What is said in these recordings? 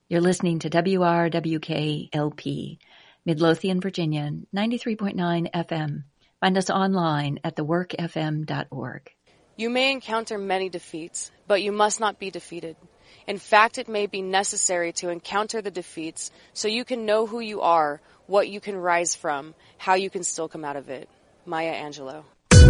You're listening to WRWK-LP, Midlothian, Virginia, 93.9 FM. Find us online at theworkfm.org. You may encounter many defeats, but you must not be defeated. In fact, it may be necessary to encounter the defeats so you can know who you are, what you can rise from, how you can still come out of it. Maya Angelou.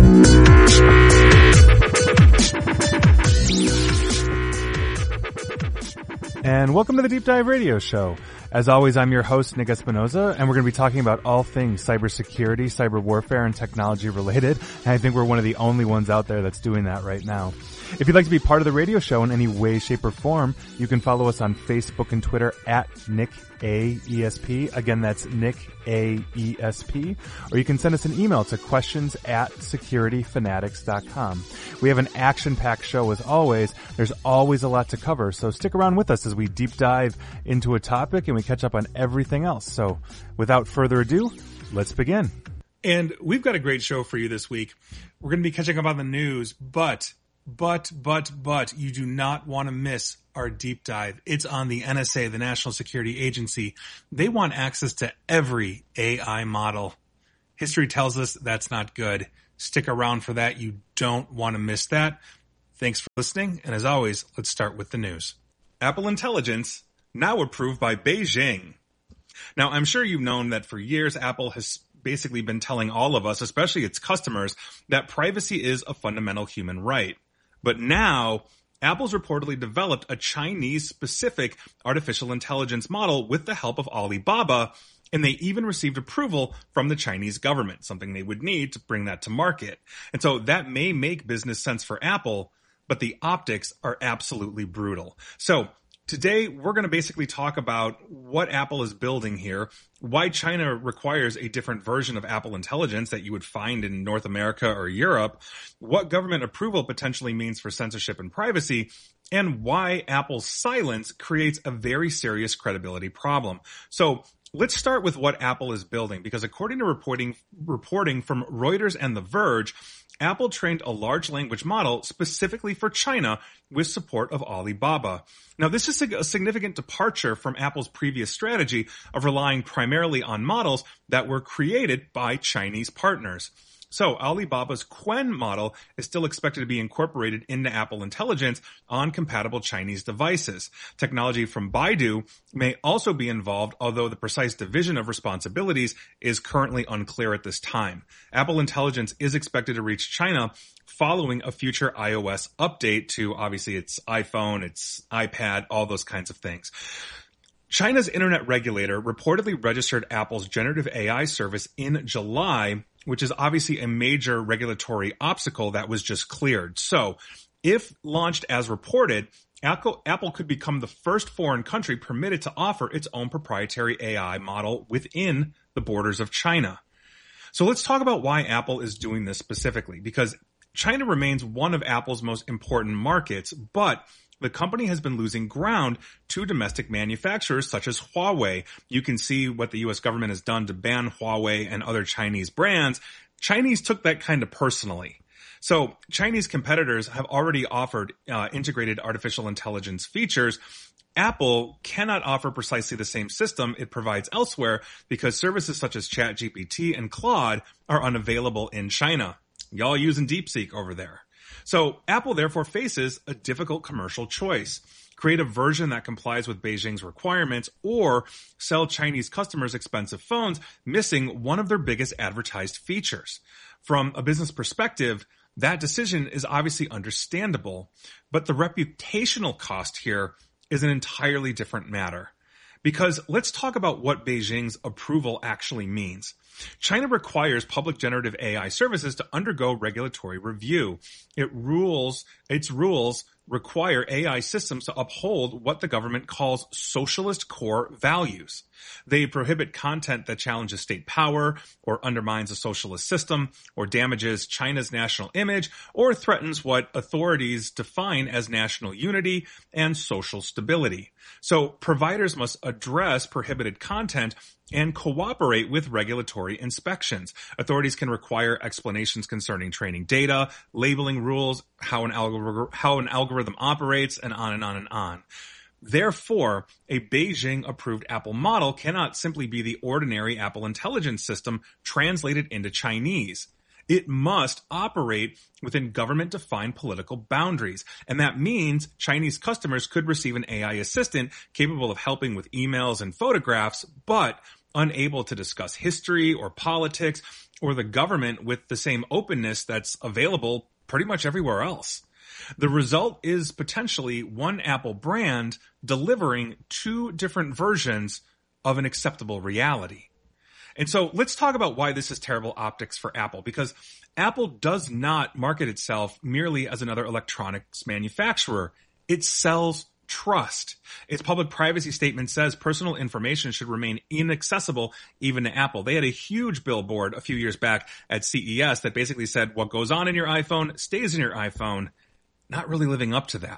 And welcome to the Deep Dive Radio Show. As always, I'm your host, Nick Espinoza, and we're going to be talking about all things cybersecurity, cyber warfare, and technology related. And I think we're one of the only ones out there that's doing that right now. If you'd like to be part of the radio show in any way, shape, or form, you can follow us on Facebook and Twitter at NickAESP. Again, that's NickAESP. Or you can send us an email to questions@securityfanatics.com. We have an action-packed show as always. There's always a lot to cover, so stick around with us as we deep dive into a topic and we catch up on everything else. So without further ado, let's begin. And we've got a great show for you this week. We're going to be catching up on the news, but you do not want to miss our deep dive. It's on the NSA, the National Security Agency. They want access to every AI model. History tells us that's not good. Stick around for that. You don't want to miss that. Thanks for listening. And as always, let's start with the news. Apple Intelligence, now approved by Beijing. Now, I'm sure you've known that for years, Apple has basically been telling all of us, especially its customers, that privacy is a fundamental human right. But now, Apple's reportedly developed a Chinese-specific artificial intelligence model with the help of Alibaba, and they even received approval from the Chinese government, something they would need to bring that to market. And so that may make business sense for Apple, but the optics are absolutely brutal. So today, we're going to basically talk about what Apple is building here, why China requires a different version of Apple Intelligence that you would find in North America or Europe, what government approval potentially means for censorship and privacy, and why Apple's silence creates a very serious credibility problem. So let's start with what Apple is building, because according to reporting from Reuters and The Verge, Apple trained a large language model specifically for China with support of Alibaba. Now, this is a significant departure from Apple's previous strategy of relying primarily on models that were created by Chinese partners. So Alibaba's Qwen model is still expected to be incorporated into Apple Intelligence on compatible Chinese devices. Technology from Baidu may also be involved, although the precise division of responsibilities is currently unclear at this time. Apple Intelligence is expected to reach China following a future iOS update to, obviously, its iPhone, its iPad, all those kinds of things. China's internet regulator reportedly registered Apple's generative AI service in July, which is obviously a major regulatory obstacle that was just cleared. So if launched as reported, Apple could become the first foreign country permitted to offer its own proprietary AI model within the borders of China. So let's talk about why Apple is doing this specifically, because China remains one of Apple's most important markets, but the company has been losing ground to domestic manufacturers such as Huawei. You can see what the U.S. government has done to ban Huawei and other Chinese brands. Chinese took that kind of personally. So Chinese competitors have already offered integrated artificial intelligence features. Apple cannot offer precisely the same system it provides elsewhere because services such as ChatGPT and Claude are unavailable in China. Y'all using DeepSeek over there. So Apple therefore faces a difficult commercial choice. Create a version that complies with Beijing's requirements or sell Chinese customers expensive phones, missing one of their biggest advertised features. From a business perspective, that decision is obviously understandable, but the reputational cost here is an entirely different matter. Because let's talk about what Beijing's approval actually means. China requires public generative AI services to undergo regulatory review. Its rules require AI systems to uphold what the government calls socialist core values. They prohibit content that challenges state power or undermines a socialist system or damages China's national image or threatens what authorities define as national unity and social stability. So providers must address prohibited content and cooperate with regulatory inspections. Authorities can require explanations concerning training data, labeling rules, how an algorithm operates, and on and on and on. Therefore, a Beijing-approved Apple model cannot simply be the ordinary Apple Intelligence system translated into Chinese. It must operate within government-defined political boundaries. And that means Chinese customers could receive an AI assistant capable of helping with emails and photographs, but unable to discuss history or politics or the government with the same openness that's available pretty much everywhere else. The result is potentially one Apple brand delivering two different versions of an acceptable reality. And so let's talk about why this is terrible optics for Apple, because Apple does not market itself merely as another electronics manufacturer. It sells trust. Its public privacy statement says personal information should remain inaccessible even to Apple. They had a huge billboard a few years back at CES that basically said what goes on in your iPhone stays in your iPhone. Not really living up to that.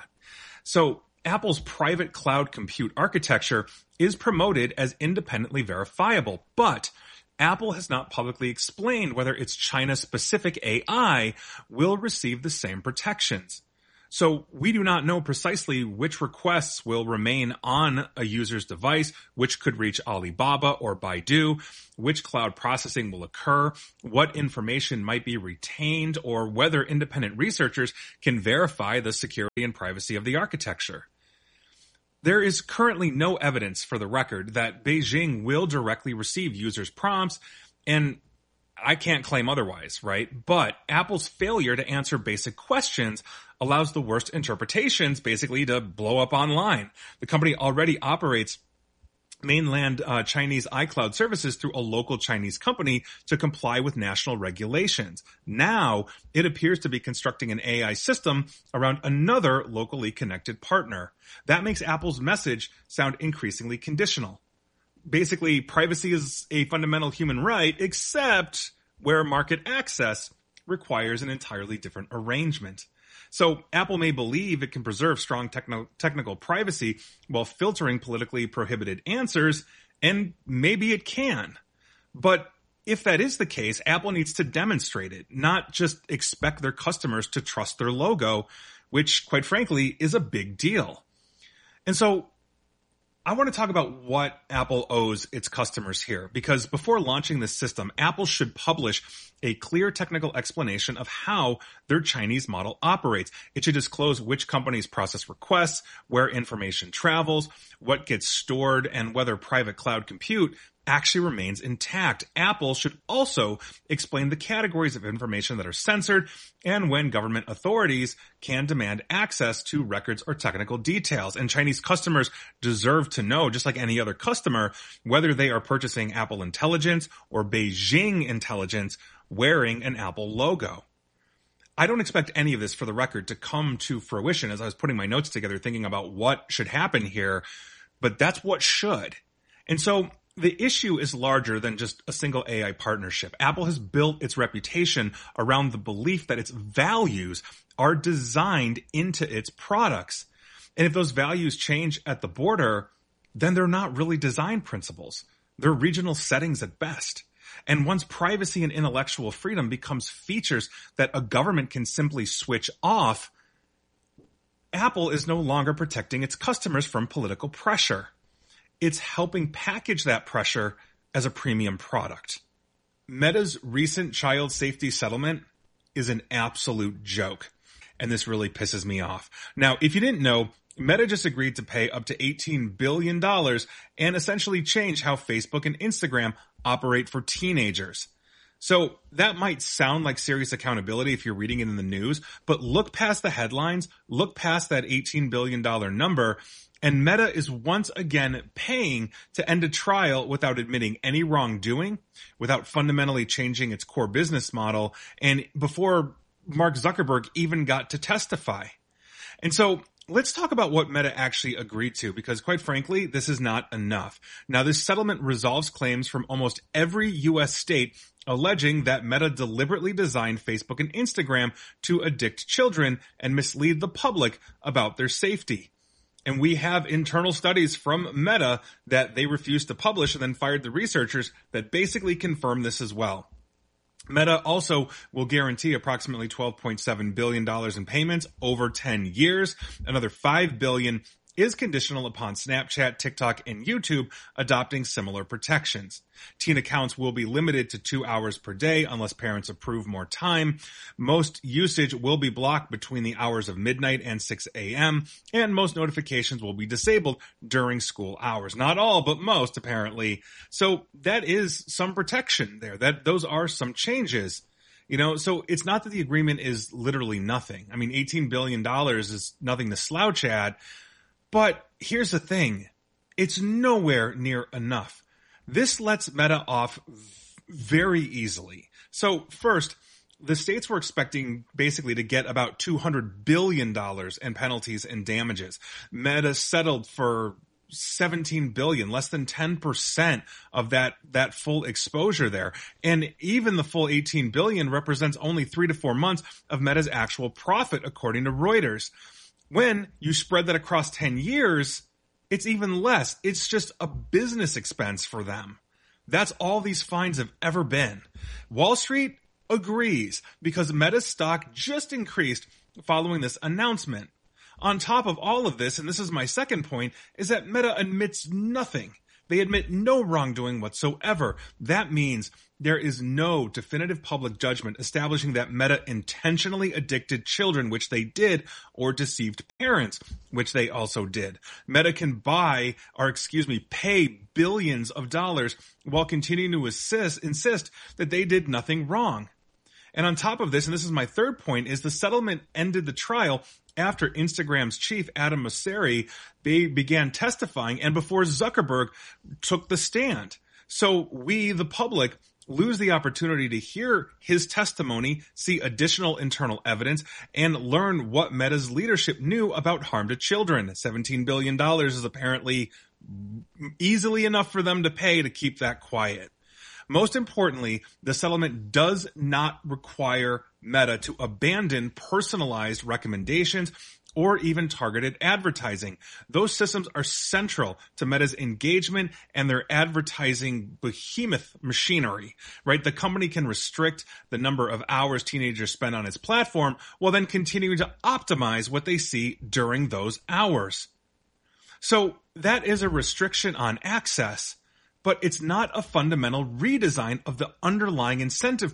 So Apple's private cloud compute architecture is promoted as independently verifiable, but Apple has not publicly explained whether its China-specific AI will receive the same protections. So we do not know precisely which requests will remain on a user's device, which could reach Alibaba or Baidu, which cloud processing will occur, what information might be retained, or whether independent researchers can verify the security and privacy of the architecture. There is currently no evidence for the record that Beijing will directly receive users' prompts, and I can't claim otherwise, right? But Apple's failure to answer basic questions allows the worst interpretations basically to blow up online. The company already operates mainland Chinese iCloud services through a local Chinese company to comply with national regulations. Now, it appears to be constructing an AI system around another locally connected partner. That makes Apple's message sound increasingly conditional. Basically, privacy is a fundamental human right, except where market access requires an entirely different arrangement. So Apple may believe it can preserve strong technical privacy while filtering politically prohibited answers, and maybe it can. But if that is the case, Apple needs to demonstrate it, not just expect their customers to trust their logo, which, quite frankly, is a big deal. And so I want to talk about what Apple owes its customers here, because before launching this system, Apple should publish a clear technical explanation of how their Chinese model operates. It should disclose which companies process requests, where information travels, what gets stored, and whether private cloud compute actually remains intact. Apple should also explain the categories of information that are censored and when government authorities can demand access to records or technical details. And Chinese customers deserve to know, just like any other customer, whether they are purchasing Apple Intelligence or Beijing Intelligence wearing an Apple logo. I don't expect any of this, for the record, to come to fruition as I was putting my notes together thinking about what should happen here, but that's what should. And so the issue is larger than just a single AI partnership. Apple has built its reputation around the belief that its values are designed into its products. And if those values change at the border, then they're not really design principles. They're regional settings at best. And once privacy and intellectual freedom becomes features that a government can simply switch off, Apple is no longer protecting its customers from political pressure. It's helping package that pressure as a premium product. Meta's recent child safety settlement is an absolute joke, and this really pisses me off. Now, if you didn't know, Meta just agreed to pay up to $18 billion and essentially change how Facebook and Instagram operate for teenagers. So that might sound like serious accountability if you're reading it in the news, but look past the headlines, look past that $18 billion number, and Meta is once again paying to end a trial without admitting any wrongdoing, without fundamentally changing its core business model, and before Mark Zuckerberg even got to testify. And so let's talk about what Meta actually agreed to, because quite frankly, this is not enough. Now, this settlement resolves claims from almost every U.S. state alleging that Meta deliberately designed Facebook and Instagram to addict children and mislead the public about their safety. And we have internal studies from Meta that they refused to publish and then fired the researchers that basically confirm this as well. Meta also will guarantee approximately $12.7 billion in payments over 10 years, another $5 billion is conditional upon Snapchat, TikTok, and YouTube adopting similar protections. Teen accounts will be limited to 2 hours per day unless parents approve more time. Most usage will be blocked between the hours of midnight and 6 a.m., and most notifications will be disabled during school hours. Not all, but most, apparently. So that is some protection there. Those are some changes. So it's not that the agreement is literally nothing. I mean, $18 billion is nothing to slouch at. But here's the thing. It's nowhere near enough. This lets Meta off very easily. So first, the states were expecting basically to get about $200 billion in penalties and damages. Meta settled for $17 billion, less than 10% of that full exposure there. And even the full $18 billion represents only 3 to 4 months of Meta's actual profit, according to Reuters. When you spread that across 10 years, it's even less. It's just a business expense for them. That's all these fines have ever been. Wall Street agrees because Meta's stock just increased following this announcement. On top of all of this, and this is my second point, is that Meta admits nothing. They admit no wrongdoing whatsoever. That means there is no definitive public judgment establishing that Meta intentionally addicted children, which they did, or deceived parents, which they also did. Meta can pay billions of dollars while continuing to insist that they did nothing wrong. And on top of this, and this is my third point, is the settlement ended the trial after Instagram's chief, Adam Mosseri, began testifying and before Zuckerberg took the stand. So we, the public, lose the opportunity to hear his testimony, see additional internal evidence, and learn what Meta's leadership knew about harm to children. $17 billion is apparently easily enough for them to pay to keep that quiet. Most importantly, the settlement does not require Meta to abandon personalized recommendations or even targeted advertising. Those systems are central to Meta's engagement and their advertising behemoth machinery, right? The company can restrict the number of hours teenagers spend on its platform while then continuing to optimize what they see during those hours. So that is a restriction on access. But it's not a fundamental redesign of the underlying incentive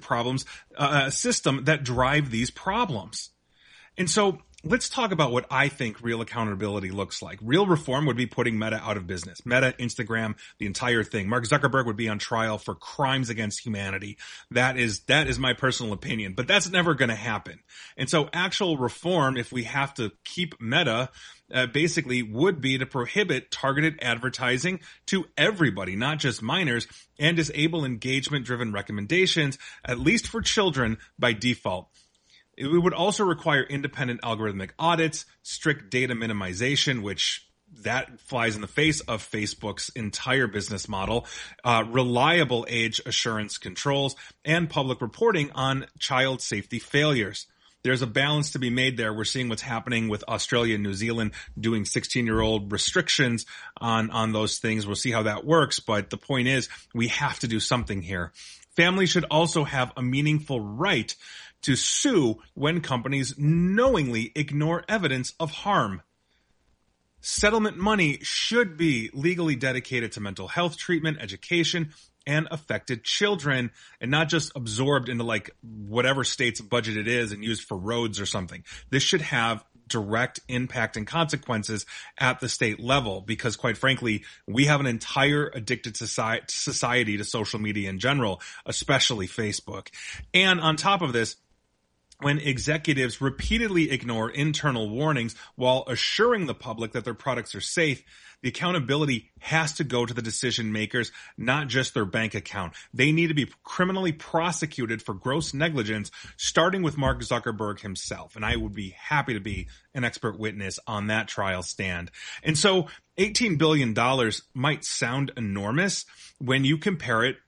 system that drive these problems. And so let's talk about what I think real accountability looks like. Real reform would be putting Meta out of business. Meta, Instagram, the entire thing. Mark Zuckerberg would be on trial for crimes against humanity. That is my personal opinion, but that's never going to happen. And so actual reform, if we have to keep Meta, basically would be to prohibit targeted advertising to everybody, not just minors, and disable engagement-driven recommendations, at least for children, by default. It would also require independent algorithmic audits, strict data minimization, which that flies in the face of Facebook's entire business model, reliable age assurance controls, and public reporting on child safety failures. There's a balance to be made there. We're seeing what's happening with Australia and New Zealand doing 16-year-old restrictions on those things. We'll see how that works. But the point is, we have to do something here. Families should also have a meaningful right to sue when companies knowingly ignore evidence of harm. Settlement money should be legally dedicated to mental health treatment, education, and affected children, and not just absorbed into like whatever state's budget it is and used for roads or something. This should have direct impact and consequences at the state level because, quite frankly, we have an entire addicted society to social media in general, especially Facebook. And on top of this, when executives repeatedly ignore internal warnings while assuring the public that their products are safe, the accountability has to go to the decision makers, not just their bank account. They need to be criminally prosecuted for gross negligence, starting with Mark Zuckerberg himself. And I would be happy to be an expert witness on that trial stand. And so $18 billion might sound enormous when you compare it,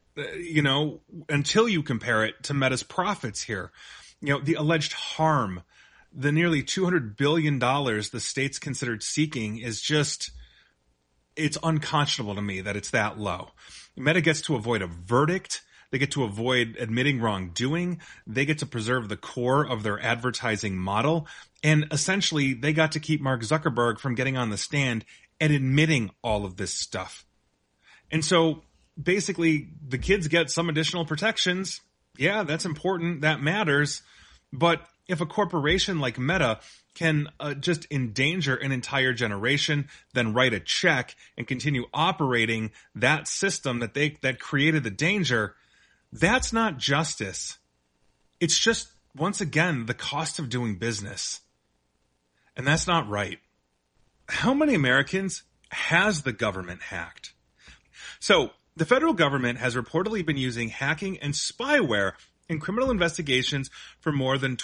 until you compare it to Meta's profits here. The alleged harm, the nearly $200 billion the state's considered seeking is just, it's unconscionable to me that it's that low. Meta gets to avoid a verdict. They get to avoid admitting wrongdoing. They get to preserve the core of their advertising model. And essentially, they got to keep Mark Zuckerberg from getting on the stand and admitting all of this stuff. And so basically, the kids get some additional protections. Yeah, that's important. That matters. But if a corporation like Meta can just endanger an entire generation, then write a check and continue operating that system that created the danger, that's not justice. It's just, once again, the cost of doing business. And that's not right. How many Americans has the government hacked? So, the federal government has reportedly been using hacking and spyware in criminal investigations for more than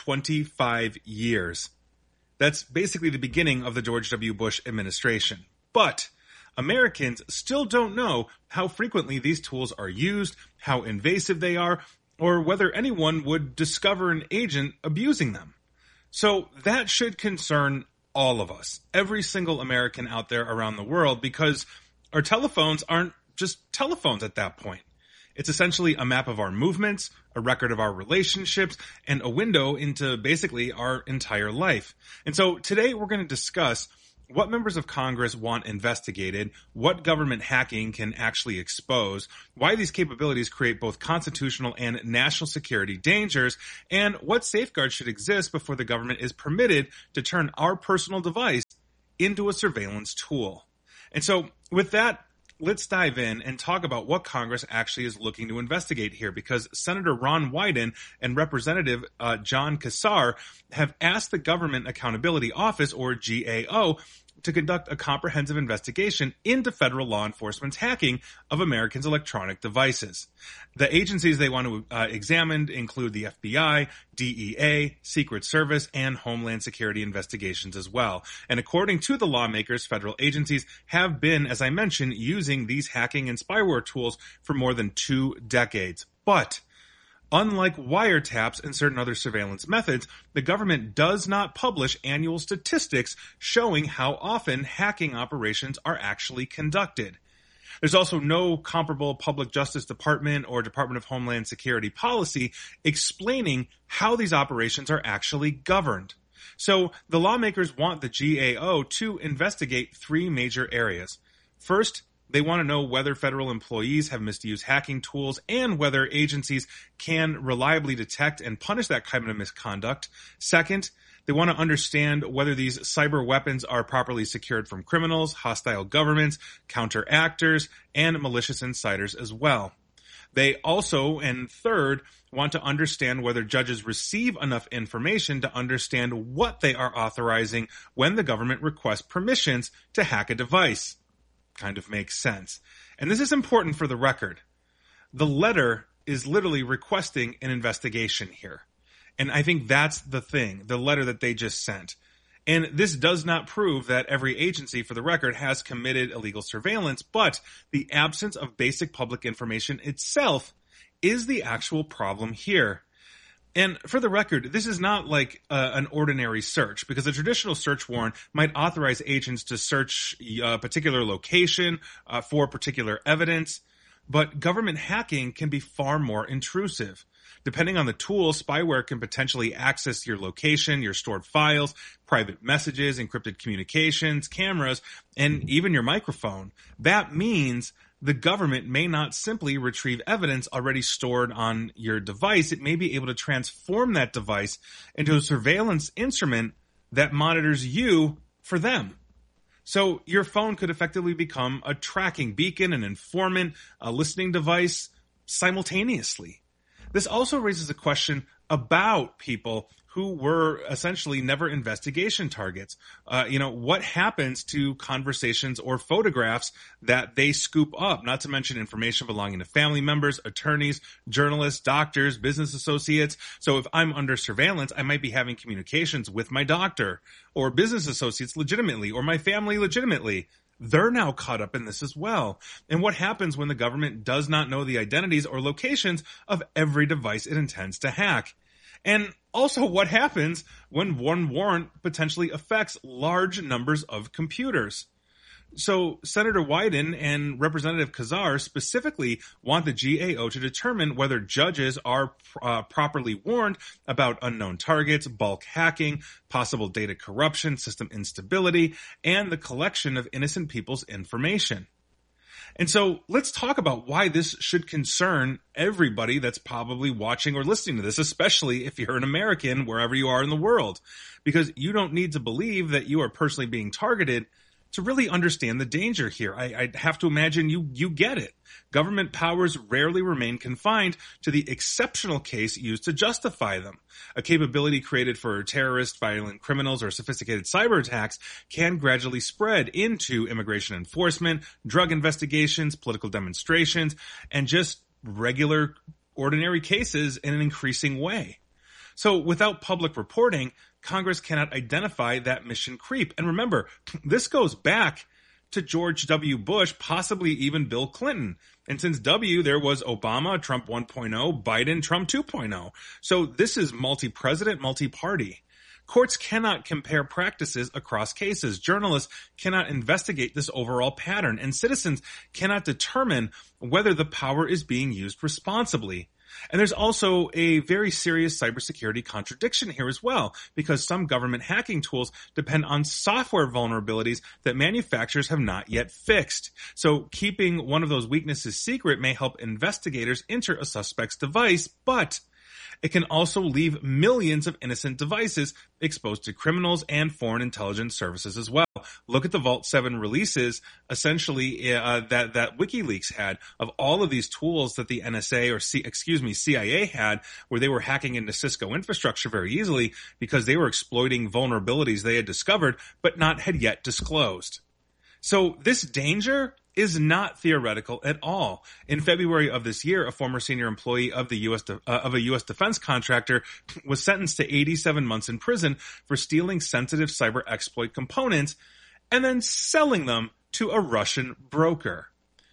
25 years. That's basically the beginning of the George W. Bush administration. But Americans still don't know how frequently these tools are used, how invasive they are, or whether anyone would discover an agent abusing them. So that should concern all of us, every single American out there around the world, because our telephones aren't just telephones at that point. It's essentially a map of our movements, a record of our relationships, and a window into basically our entire life. And so today we're going to discuss what members of Congress want investigated, what government hacking can actually expose, why these capabilities create both constitutional and national security dangers, and what safeguards should exist before the government is permitted to turn our personal device into a surveillance tool. And so with that, let's dive in and talk about what Congress actually is looking to investigate here, because Senator Ron Wyden and Representative John Kassar have asked the Government Accountability Office, or GAO, to conduct a comprehensive investigation into federal law enforcement's hacking of Americans' electronic devices. The agencies they want to examine include the FBI, DEA, Secret Service, and Homeland Security investigations as well. And according to the lawmakers, federal agencies have been, as I mentioned, using these hacking and spyware tools for more than 2 decades. But unlike wiretaps and certain other surveillance methods, the government does not publish annual statistics showing how often hacking operations are actually conducted. There's also no comparable Public Justice Department or Department of Homeland Security policy explaining how these operations are actually governed. So the lawmakers want the GAO to investigate 3 major areas. First, they want to know whether federal employees have misused hacking tools and whether agencies can reliably detect and punish that kind of misconduct. Second, they want to understand whether these cyber weapons are properly secured from criminals, hostile governments, counteractors, and malicious insiders as well. They also, and third, want to understand whether judges receive enough information to understand what they are authorizing when the government requests permissions to hack a device. Kind of makes sense. And this is important for the record. The letter is literally requesting an investigation here. And I think that's the thing, the letter that they just sent. And this does not prove that every agency, for the record, has committed illegal surveillance, but the absence of basic public information itself is the actual problem here. And for the record, this is not like an ordinary search, because a traditional search warrant might authorize agents to search a particular location for particular evidence. But government hacking can be far more intrusive. Depending on the tool, spyware can potentially access your location, your stored files, private messages, encrypted communications, cameras, and even your microphone. That means the government may not simply retrieve evidence already stored on your device. It may be able to transform that device into a surveillance instrument that monitors you for them. So your phone could effectively become a tracking beacon, an informant, a listening device simultaneously. This also raises a question about people who were essentially never investigation targets. What happens to conversations or photographs that they scoop up, not to mention information belonging to family members, attorneys, journalists, doctors, business associates. So if I'm under surveillance, I might be having communications with my doctor or business associates legitimately or my family legitimately. They're now caught up in this as well. And what happens when the government does not know the identities or locations of every device it intends to hack? And also, what happens when one warrant potentially affects large numbers of computers? So Senator Wyden and Representative Kazar specifically want the GAO to determine whether judges are properly warned about unknown targets, bulk hacking, possible data corruption, system instability, and the collection of innocent people's information. And so let's talk about why this should concern everybody that's probably watching or listening to this, especially if you're an American wherever you are in the world, because you don't need to believe that you are personally being targeted to really understand the danger here. I have to imagine you get it. Government powers rarely remain confined to the exceptional case used to justify them. A capability created for terrorists, violent criminals, or sophisticated cyber attacks can gradually spread into immigration enforcement, drug investigations, political demonstrations, and just regular, ordinary cases in an increasing way. So without public reporting, Congress cannot identify that mission creep. And remember, this goes back to George W. Bush, possibly even Bill Clinton. And since W, there was Obama, Trump 1.0, Biden, Trump 2.0. So this is multi-president, multi-party. Courts cannot compare practices across cases. Journalists cannot investigate this overall pattern. And citizens cannot determine whether the power is being used responsibly. And there's also a very serious cybersecurity contradiction here as well, because some government hacking tools depend on software vulnerabilities that manufacturers have not yet fixed. So keeping one of those weaknesses secret may help investigators enter a suspect's device, but it can also leave millions of innocent devices exposed to criminals and foreign intelligence services as well. Look at the Vault 7 releases, essentially, that WikiLeaks had of all of these tools that the NSA or CIA had, where they were hacking into Cisco infrastructure very easily because they were exploiting vulnerabilities they had discovered but not had yet disclosed. So this danger is not theoretical at all. In February of this year, a former senior employee of a U.S. defense contractor was sentenced to 87 months in prison for stealing sensitive cyber exploit components and then selling them to a Russian broker.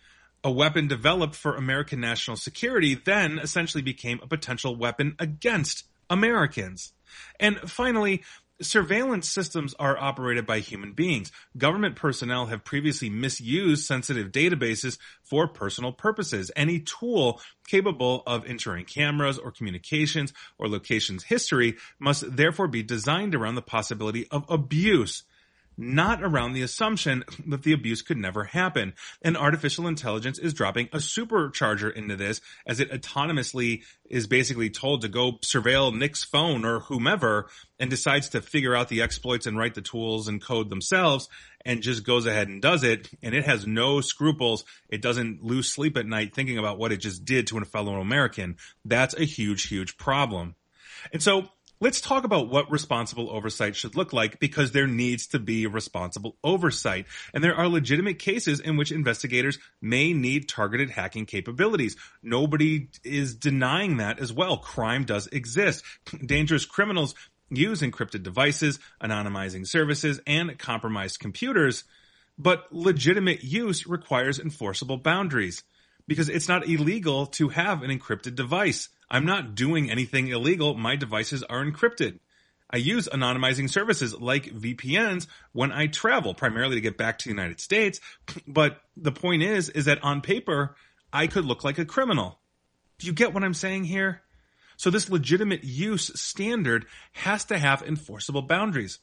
A weapon developed for American national security then essentially became a potential weapon against Americans. And finally, surveillance systems are operated by human beings. Government personnel have previously misused sensitive databases for personal purposes. Any tool capable of entering cameras or communications or locations history must therefore be designed around the possibility of abuse, not around the assumption that the abuse could never happen. And artificial intelligence is dropping a supercharger into this as it autonomously is basically told to go surveil Nick's phone or whomever and decides to figure out the exploits and write the tools and code themselves and just goes ahead and does it. And it has no scruples. It doesn't lose sleep at night thinking about what it just did to a fellow American. That's a huge, huge problem. And so let's talk about what responsible oversight should look like, because there needs to be responsible oversight. And there are legitimate cases in which investigators may need targeted hacking capabilities. Nobody is denying that as well. Crime does exist. Dangerous criminals use encrypted devices, anonymizing services, and compromised computers. But legitimate use requires enforceable boundaries, because it's not illegal to have an encrypted device. I'm not doing anything illegal. My devices are encrypted. I use anonymizing services like VPNs when I travel, primarily to get back to the United States. But the point is that on paper, I could look like a criminal. Do you get what I'm saying here? So this legitimate use standard has to have enforceable boundaries.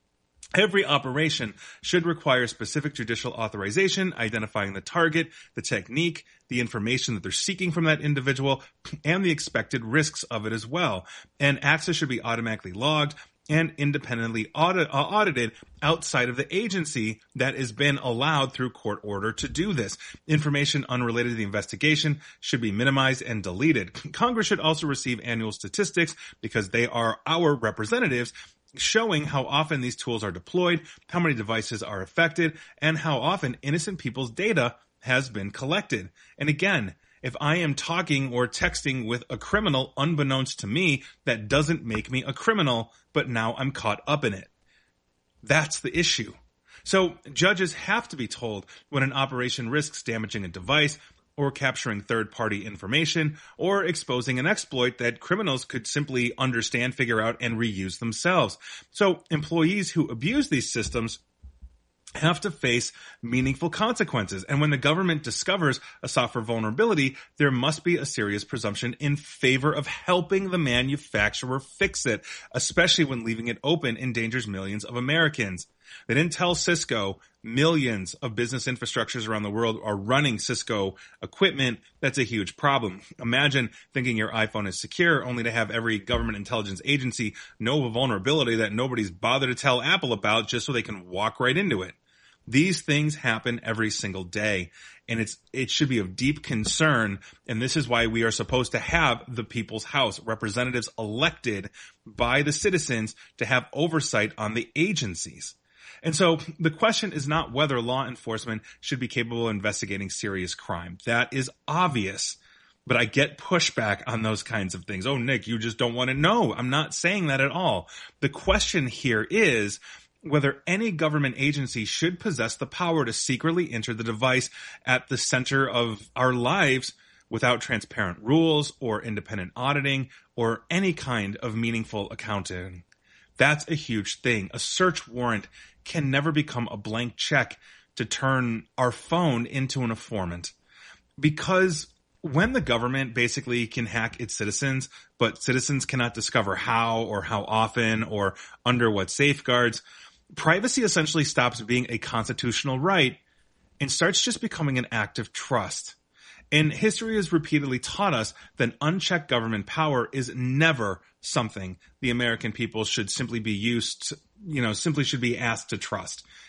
Every operation should require specific judicial authorization, identifying the target, the technique, the information that they're seeking from that individual, and the expected risks of it as well. And access should be automatically logged and independently audited outside of the agency that has been allowed through court order to do this. Information unrelated to the investigation should be minimized and deleted. Congress should also receive annual statistics, because they are our representatives, showing how often these tools are deployed, how many devices are affected, and how often innocent people's data has been collected. And again, if I am talking or texting with a criminal unbeknownst to me, that doesn't make me a criminal, but now I'm caught up in it. That's the issue. So judges have to be told when an operation risks damaging a device, or capturing third-party information, or exposing an exploit that criminals could simply understand, figure out, and reuse themselves. So employees who abuse these systems have to face meaningful consequences. And when the government discovers a software vulnerability, there must be a serious presumption in favor of helping the manufacturer fix it, especially when leaving it open endangers millions of Americans. They didn't tell Cisco millions of business infrastructures around the world are running Cisco equipment. That's a huge problem. Imagine thinking your iPhone is secure only to have every government intelligence agency know a vulnerability that nobody's bothered to tell Apple about just so they can walk right into it. These things happen every single day, and it should be of deep concern, and this is why we are supposed to have the People's House, representatives elected by the citizens to have oversight on the agencies. And so the question is not whether law enforcement should be capable of investigating serious crime. That is obvious. But I get pushback on those kinds of things. Oh, Nick, you just don't want to know. I'm not saying that at all. The question here is whether any government agency should possess the power to secretly enter the device at the center of our lives without transparent rules or independent auditing or any kind of meaningful accounting. That's a huge thing. A search warrant can never become a blank check to turn our phone into an informant. Because when the government basically can hack its citizens, but citizens cannot discover how or how often or under what safeguards, privacy essentially stops being a constitutional right and starts just becoming an act of trust. And history has repeatedly taught us that unchecked government power is never something the American people should simply be asked to trust.